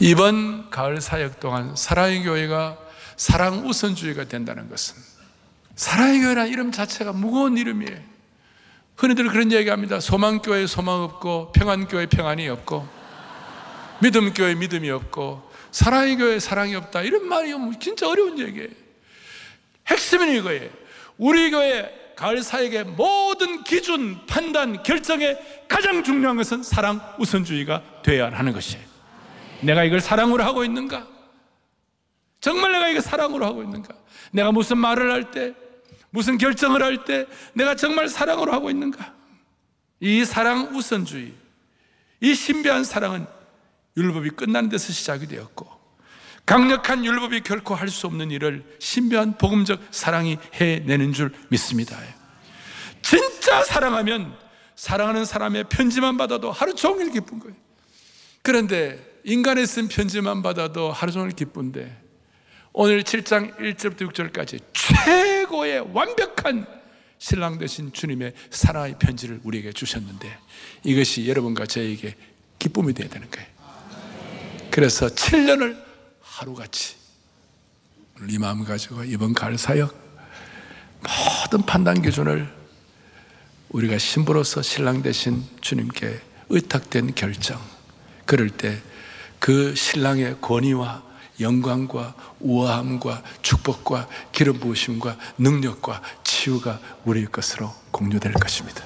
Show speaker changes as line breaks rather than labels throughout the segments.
이번 가을 사역 동안 사랑의 교회가 사랑 우선주의가 된다는 것은, 사랑의 교회라는 이름 자체가 무거운 이름이에요. 흔히들 그런 얘기합니다. 소망교회 소망 없고, 평안교회 평안이 없고, 믿음교회 믿음이 없고, 사랑의 교회 사랑이 없다, 이런 말이 진짜 어려운 얘기예요. 핵심은 이거예요. 우리 교회 가을 사역의 모든 기준, 판단, 결정에 가장 중요한 것은 사랑 우선주의가 되어야 하는 것이에요. 내가 이걸 사랑으로 하고 있는가? 정말 내가 이걸 사랑으로 하고 있는가? 내가 무슨 말을 할 때, 무슨 결정을 할 때 내가 정말 사랑으로 하고 있는가? 이 사랑 우선주의, 이 신비한 사랑은 율법이 끝나는 데서 시작이 되었고, 강력한 율법이 결코 할 수 없는 일을 신비한 복음적 사랑이 해내는 줄 믿습니다. 진짜 사랑하면 사랑하는 사람의 편지만 받아도 하루 종일 기쁜 거예요. 그런데 인간의 쓴 편지만 받아도 하루 종일 기쁜데, 오늘 7장 1절부터 6절까지 최고의 완벽한 신랑 되신 주님의 사랑의 편지를 우리에게 주셨는데, 이것이 여러분과 저에게 기쁨이 되어야 되는 거예요. 그래서 7년을 하루같이 이 마음 가지고 이번 가을 사역 모든 판단 기준을 우리가 신부로서 신랑 되신 주님께 의탁된 결정, 그럴 때 그 신랑의 권위와 영광과 우아함과 축복과 기름 부으심과 능력과 치유가 우리의 것으로 공유될 것입니다.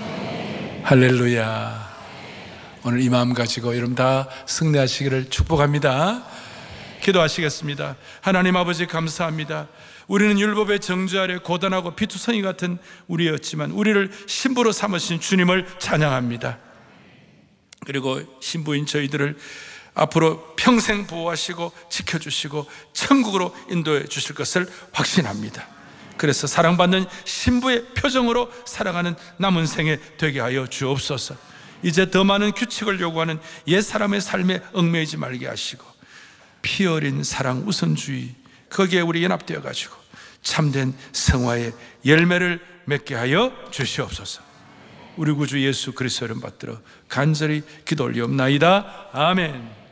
할렐루야. 오늘 이 마음 가지고 여러분 다 승리하시기를 축복합니다. 기도하시겠습니다. 하나님 아버지, 감사합니다. 우리는 율법의 정죄 아래 고단하고 피투성이 같은 우리였지만 우리를 신부로 삼으신 주님을 찬양합니다. 그리고 신부인 저희들을 앞으로 평생 보호하시고 지켜주시고 천국으로 인도해 주실 것을 확신합니다. 그래서 사랑받는 신부의 표정으로 살아가는 남은 생에 되게 하여 주옵소서. 이제 더 많은 규칙을 요구하는 옛사람의 삶에 얽매이지 말게 하시고, 피 어린 사랑 우선주의, 거기에 우리 연합되어 가지고 참된 성화의 열매를 맺게 하여 주시옵소서. 우리 구주 예수 그리스도를 받들어 간절히 기도 올리옵나이다. 아멘.